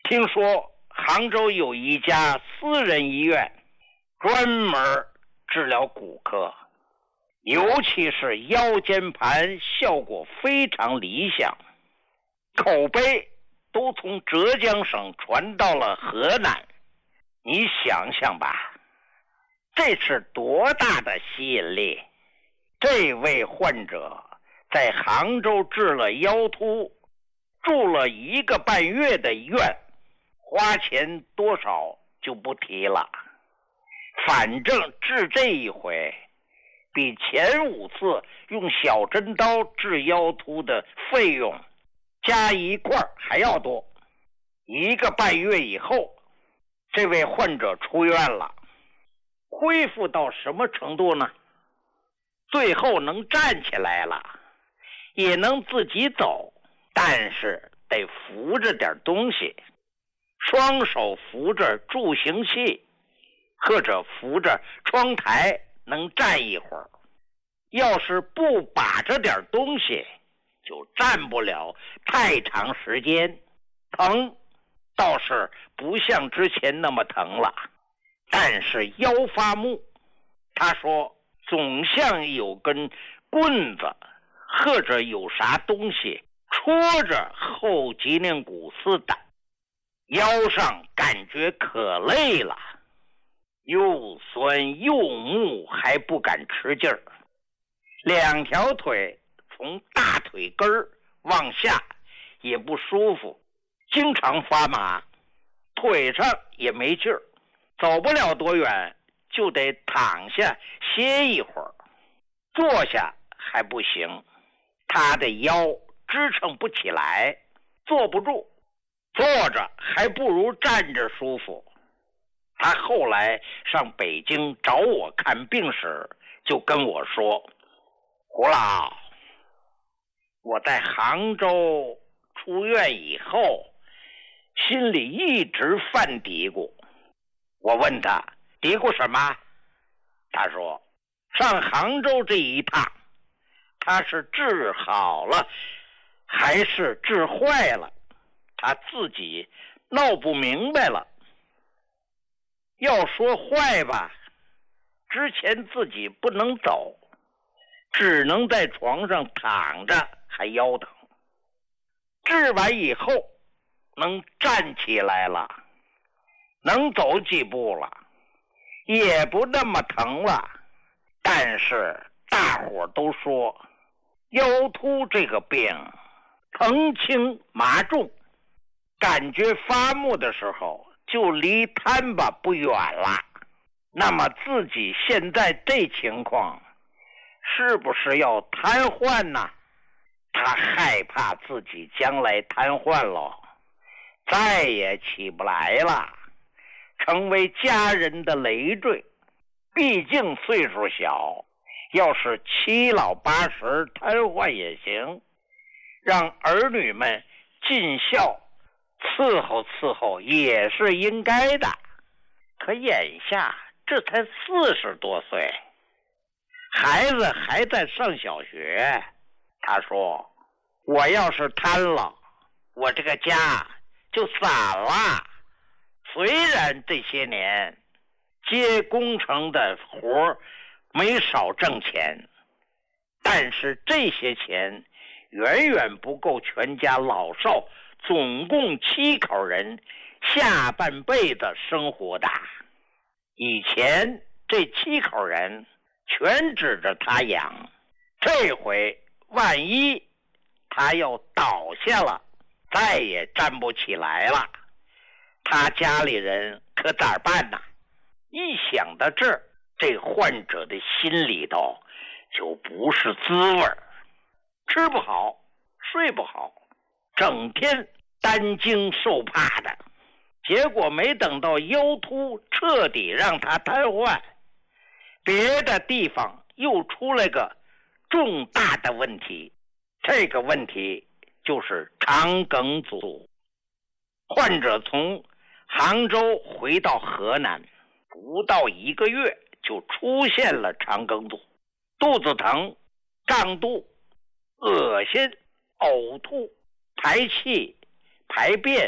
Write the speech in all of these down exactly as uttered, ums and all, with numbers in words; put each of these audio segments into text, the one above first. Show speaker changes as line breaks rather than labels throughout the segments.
听说杭州有一家私人医院，专门治疗骨科，尤其是腰间盘效果非常理想，口碑都从浙江省传到了河南。你想想吧，这是多大的吸引力！这位患者在杭州治了腰突，住了一个半月的院，花钱多少就不提了，反正治这一回比前五次用小针刀治腰突的费用加一块还要多。一个半月以后，这位患者出院了，恢复到什么程度呢？最后能站起来了，也能自己走，但是得扶着点东西，双手扶着助行器或者扶着窗台能站一会儿。要是不把着点东西，就站不了太长时间。疼倒是不像之前那么疼了，但是腰发木，他说总像有根棍子或者有啥东西戳着后脊梁骨似的，腰上感觉可累了，又酸又木，还不敢吃劲儿。两条腿从大腿根儿往下也不舒服，经常发麻，腿上也没劲儿，走不了多远就得躺下歇一会儿，坐下还不行，他的腰支撑不起来，坐不住，坐着还不如站着舒服。他后来上北京找我看病时就跟我说，胡老，我在杭州出院以后心里一直犯嘀咕。我问他嘀咕什么，他说上杭州这一趟他是治好了还是治坏了，他自己闹不明白了。要说坏吧，之前自己不能走，只能在床上躺着还腰疼，治完以后能站起来了，能走几步了，也不那么疼了。但是大伙都说腰突这个病疼轻麻重，感觉发木的时候就离瘫巴不远了。那么自己现在这情况是不是要瘫痪呢？他害怕自己将来瘫痪了，再也起不来了，成为家人的累赘。毕竟岁数小，要是七老八十瘫痪也行，让儿女们尽孝伺候伺候也是应该的。可眼下这才四十多岁，孩子还在上小学。他说我要是瘫了，我这个家就散了。虽然这些年接工程的活没少挣钱，但是这些钱远远不够全家老少总共七口人下半辈子生活的。以前这七口人全指着他养，这回万一他要倒下了，再也站不起来了，他家里人可咋办呢？一想到这儿，这患者的心里头就不是滋味儿，吃不好睡不好，整天担惊受怕的。结果没等到腰突彻底让他瘫痪，别的地方又出来个重大的问题。这个问题就是肠梗阻。患者从杭州回到河南，不到一个月就出现了肠梗阻，肚子疼、胀肚、恶心、呕吐、排气、排便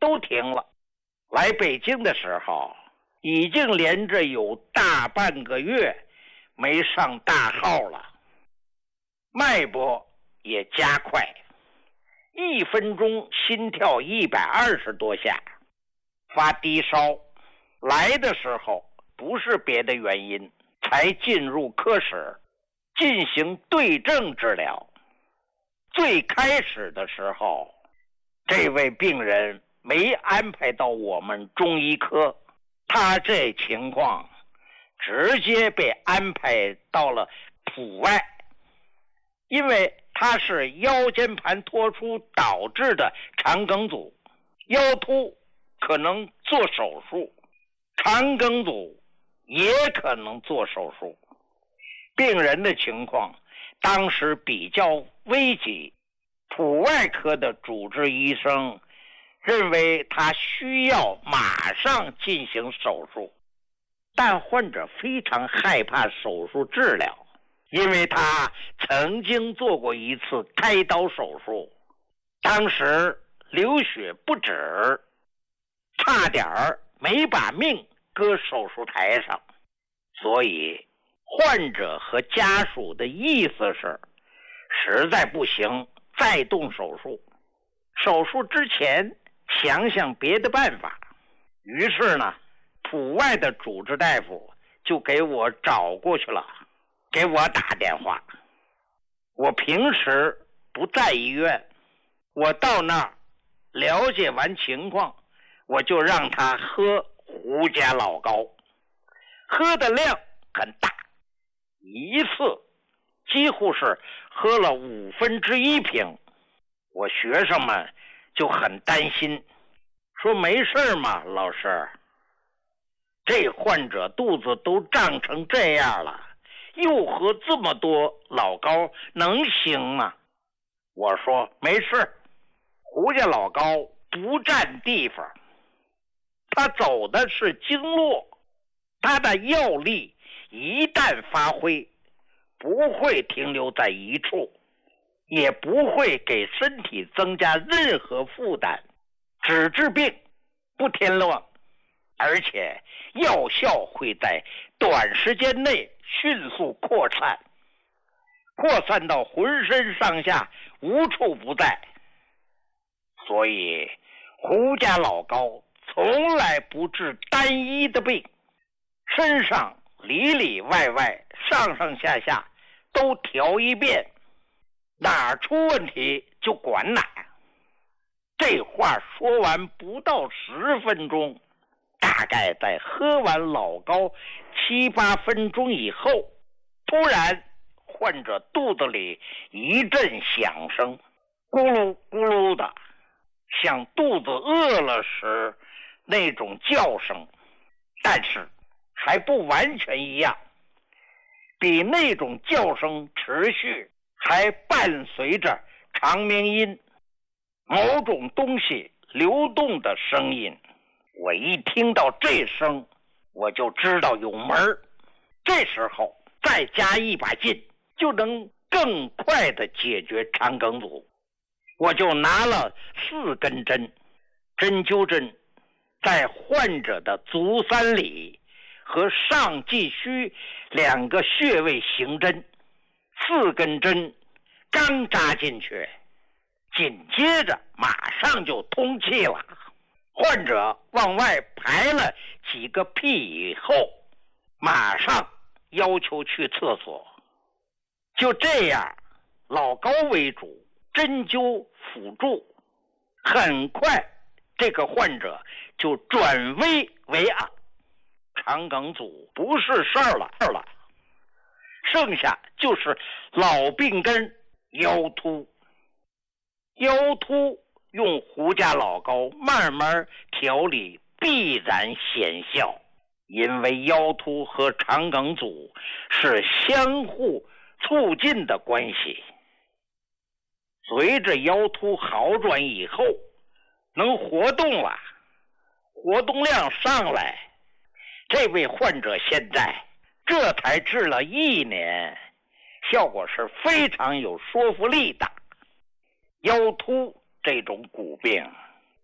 都停了。来北京的时候，已经连着有大半个月没上大号了，脉搏也加快，一分钟心跳一百二十多下，发低烧。来的时候不是别的原因，才进入科室进行对症治疗。最开始的时候，这位病人没安排到我们中医科，他这情况直接被安排到了普外，因为他是腰间盘脱出导致的肠梗阻，腰突可能做手术，肠梗阻也可能做手术。病人的情况当时比较危急，普外科的主治医生认为他需要马上进行手术，但患者非常害怕手术治疗，因为他曾经做过一次开刀手术，当时流血不止，差点没把命搁手术台上。所以患者和家属的意思是，实在不行再动手术，手术之前想想别的办法。于是呢，普外的主治大夫就给我找过去了，给我打电话。我平时不在医院，我到那儿了解完情况，我就让他喝胡家老膏，喝的量很大，一次几乎是喝了五分之一瓶。我学生们就很担心，说没事嘛，老师，这患者肚子都胀成这样了，又喝这么多老膏，能行吗？我说没事，胡家老膏不占地方，它走的是经络，它的药力一旦发挥，不会停留在一处，也不会给身体增加任何负担，只治病不添乱，而且药效会在短时间内迅速扩散，扩散到浑身上下无处不在。所以胡家老膏从来不治单一的病，身上里里外外上上下下都调一遍，哪出问题就管哪。这话说完不到十分钟，大概在喝完老膏七八分钟以后，突然患者肚子里一阵响声，咕噜咕噜的，像肚子饿了时那种叫声，但是还不完全一样，比那种叫声持续，还伴随着长鸣音，某种东西流动的声音。我一听到这声，我就知道有门儿，这时候再加一把劲，就能更快的解决肠梗阻。我就拿了四根针，针灸针在患者的足三里和上继虚两个穴位行针，四根针刚扎进去，紧接着马上就通气了。患者往外排了几个屁以后，马上要求去厕所。就这样，老膏为主，针灸辅助，很快这个患者就转危为安，肠梗阻不是事儿了了，剩下就是老病根腰突。腰突用胡家老膏慢慢调理必然显效，因为腰突和肠梗阻是相互促进的关系。随着腰突好转以后，能活动了，活动量上来，这位患者现在这才治了一年，效果是非常有说服力的。腰突这种骨病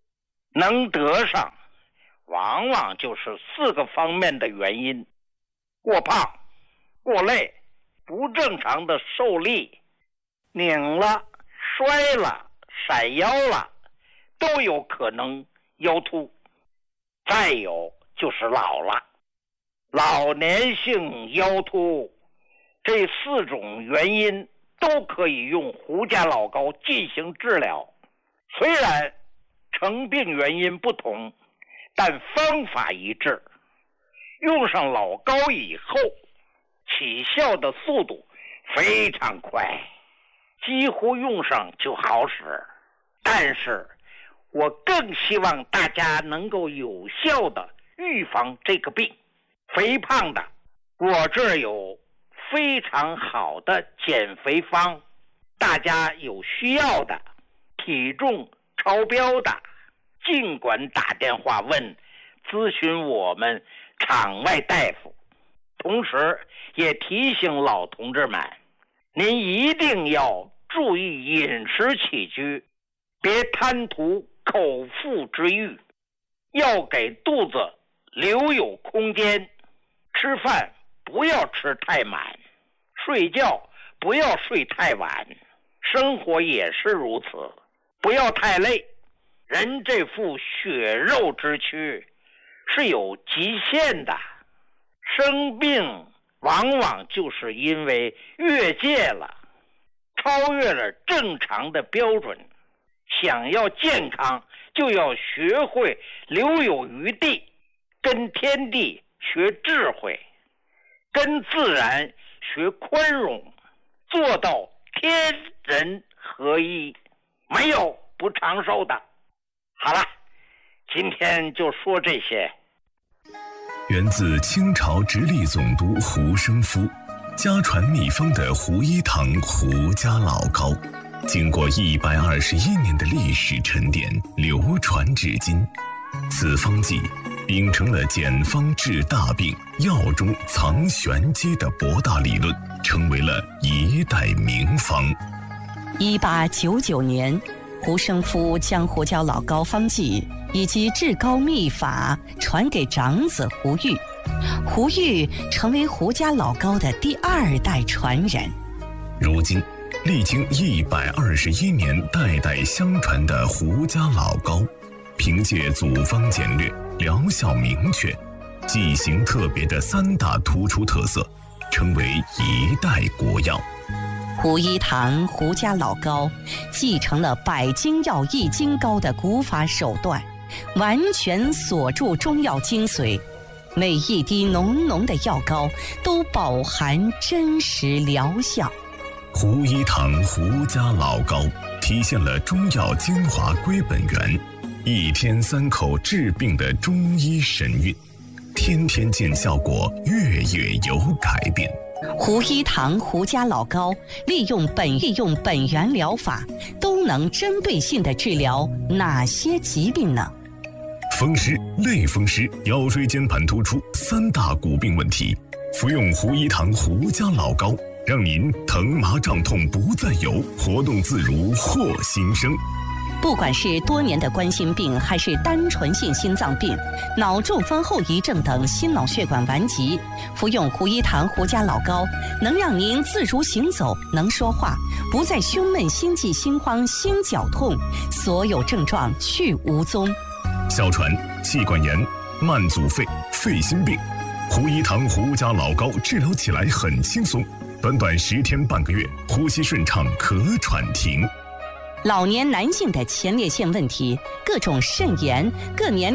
能得上往往就是四个方面的原因：过胖、过累、不正常的受力、拧了、摔了、闪腰了，都有可能腰突。再有就是老了，老年性腰突，这四种原因都可以用胡家老膏进行治疗。虽然成病原因不同，但方法一致。用上老膏以后，起效的速度非常快，几乎用上就好使。但是我更希望大家能够有效的预防这个病。肥胖的，我这儿有非常好的减肥方，大家有需要的，体重超标的，尽管打电话问咨询我们场外大夫。同时也提醒老同志们，您一定要注意饮食起居，别贪图口腹之欲，要给肚子留有空间。吃饭不要吃太满，睡觉不要睡太晚，生活也是如此，不要太累。人这副血肉之躯是有极限的，生病往往就是因为越界了，超越了正常的标准。想要健康，就要学会留有余地，跟天地学智慧，跟自然学宽容，做到天人合一，没有不长寿的。好了，今天就说这些。
源自清朝直隶总督胡生夫，家传秘方的胡一堂胡家老膏，经过一百二十一年的历史沉淀，流传至今。此方剂秉承了简方治大病、药中藏玄机的博大理论，成为了一代名方。
一八九九年，胡生夫将胡椒老膏方剂以及治膏秘法传给长子胡玉，胡玉成为胡家老膏的第二代传人。
如今历经一百二十一年代代相传的胡家老膏，凭借组方简略、疗效明确、剂型特别的三大突出特色，成为一代国药。
胡一堂胡家老膏继承了百金药益精膏的古法手段，完全锁住中药精髓，每一滴浓浓的药膏都饱含真实疗效。
胡一堂胡家老膏体现了中药精华归本源，一天三口治病的中医神韵，天天见效果，月月有改变。
胡一堂胡家老膏利用本利用本源疗法，都能针对性地治疗哪些疾病呢？
风湿、类风湿、腰椎间盘突出三大骨病问题，服用胡一堂胡家老膏，让您疼麻胀痛不再有，活动自如获新生。
不管是多年的冠心病，还是单纯性心脏病、脑中风后遗症等心脑血管顽疾，服用胡一堂胡家老膏，能让您自如行走，能说话，不再胸闷、心悸、心慌、心绞痛，所有症状去无踪。
哮喘、气管炎、慢阻肺、肺心病，胡一堂胡家老膏治疗起来很轻松，短短十天半个月，呼吸顺畅，咳喘停。
老年男性的前列腺问题，各种肾炎，各年